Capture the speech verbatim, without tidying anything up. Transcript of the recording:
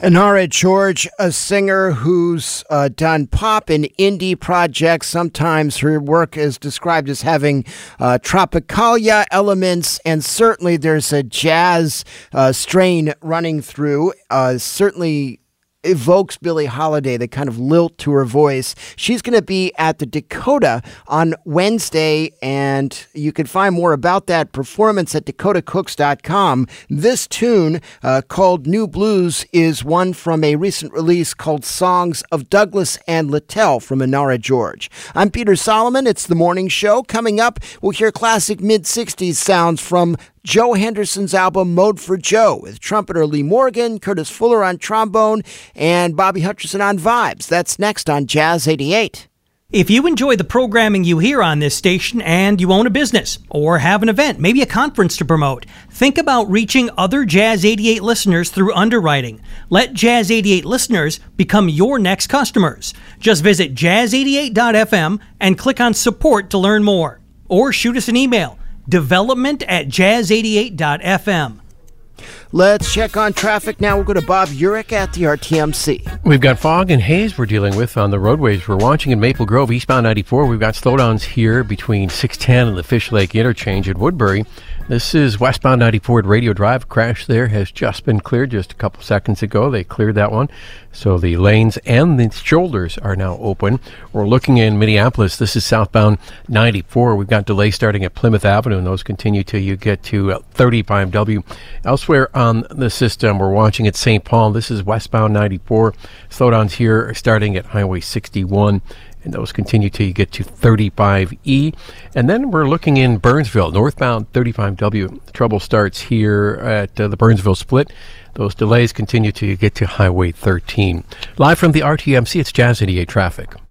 Inara George, a singer who's uh, done pop and indie projects. Sometimes her work is described as having uh, tropicalia elements, and certainly there's a jazz uh, strain running through. Uh, certainly evokes Billie Holiday, the kind of lilt to her voice. She's going to be at the Dakota on Wednesday, and you can find more about that performance at dakota cooks dot com. This tune, uh, called New Blues, is one from a recent release called Songs of Douglas and Littell from Inara George. I'm Peter Solomon. It's the morning show. Coming up, we'll hear classic mid-sixties sounds from Joe Henderson's album Mode for Joe, with trumpeter Lee Morgan, Curtis Fuller on trombone, and Bobby Hutcherson on vibes. That's next on Jazz eighty-eight. If you enjoy the programming you hear on this station and you own a business or have an event, maybe a conference to promote, think about reaching other Jazz eighty-eight listeners through underwriting. Let Jazz eighty-eight listeners become your next customers. Just visit jazz eighty-eight dot f m and click on support to learn more. Or shoot us an email, development at jazz eighty-eight dot f m. Let's check on traffic now. We'll go to Bob Urich at the R T M C. We've got fog and haze we're dealing with on the roadways. We're watching in Maple Grove, eastbound ninety-four. We've got slowdowns here between six ten and the Fish Lake interchange at Woodbury. This is westbound ninety-four at Radio Drive. Crash there has just been cleared just a couple seconds ago. They cleared that one. So the lanes and the shoulders are now open. We're looking in Minneapolis. This is southbound ninety-four. We've got delays starting at Plymouth Avenue, and those continue till you get to thirty-five W. Elsewhere on the system, we're watching at Saint Paul. This is westbound ninety-four. Slowdowns here are starting at Highway sixty-one. And those continue till you get to thirty-five E. And then we're looking in Burnsville, northbound thirty-five W. The trouble starts here at uh, the Burnsville split. Those delays continue till you get to Highway thirteen. Live from the R T M C, it's Jazz eighty-eight traffic.